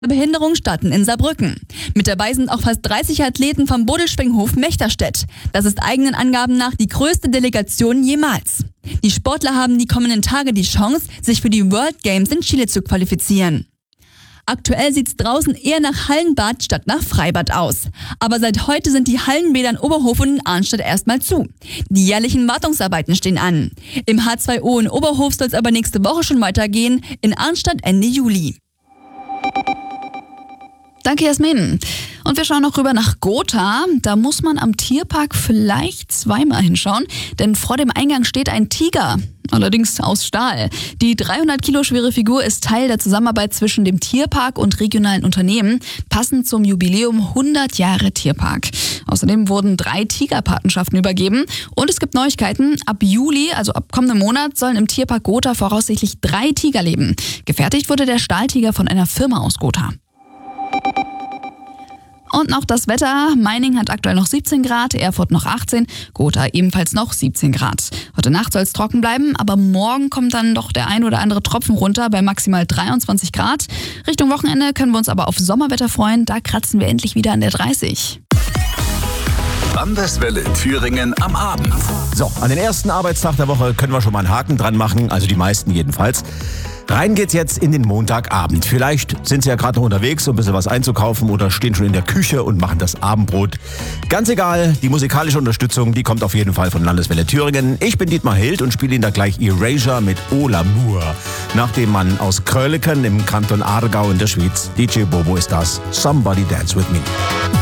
Behinderung starten in Saarbrücken. Mit dabei sind auch fast 30 Athleten vom Bodelschwinghof Mechterstedt. Das ist eigenen Angaben nach die größte Delegation jemals. Die Sportler haben die kommenden Tage die Chance, sich für die World Games in Chile zu qualifizieren. Aktuell sieht's draußen eher nach Hallenbad statt nach Freibad aus. Aber seit heute sind die Hallenbäder in Oberhof und in Arnstadt erstmal zu. Die jährlichen Wartungsarbeiten stehen an. Im H2O in Oberhof soll es aber nächste Woche schon weitergehen, in Arnstadt Ende Juli. Danke, Jasmin. Und wir schauen noch rüber nach Gotha. Da muss man am Tierpark vielleicht zweimal hinschauen, denn vor dem Eingang steht ein Tiger, allerdings aus Stahl. Die 300 Kilo schwere Figur ist Teil der Zusammenarbeit zwischen dem Tierpark und regionalen Unternehmen, passend zum Jubiläum 100 Jahre Tierpark. Außerdem wurden 3 Tigerpatenschaften übergeben und es gibt Neuigkeiten. Ab Juli, also ab kommendem Monat, sollen im Tierpark Gotha voraussichtlich 3 Tiger leben. Gefertigt wurde der Stahltiger von einer Firma aus Gotha. Und noch das Wetter. Meiningen hat aktuell noch 17 Grad, Erfurt noch 18, Gotha ebenfalls noch 17 Grad. Heute Nacht soll es trocken bleiben, aber morgen kommt dann doch der ein oder andere Tropfen runter bei maximal 23 Grad. Richtung Wochenende können wir uns aber auf Sommerwetter freuen, da kratzen wir endlich wieder an der 30. Landeswelle Thüringen am Abend. So, an den ersten Arbeitstag der Woche können wir schon mal einen Haken dran machen, also die meisten jedenfalls. Rein geht's jetzt in den Montagabend. Vielleicht sind Sie ja gerade noch unterwegs, um ein bisschen was einzukaufen oder stehen schon in der Küche und machen das Abendbrot. Ganz egal, die musikalische Unterstützung, die kommt auf jeden Fall von Landeswelle Thüringen. Ich bin Dietmar Hild und spiele Ihnen da gleich Erasure mit O L'amour. Nach dem Mann aus Krölleken im Kanton Aargau in der Schweiz. DJ Bobo ist das. Somebody Dance With Me.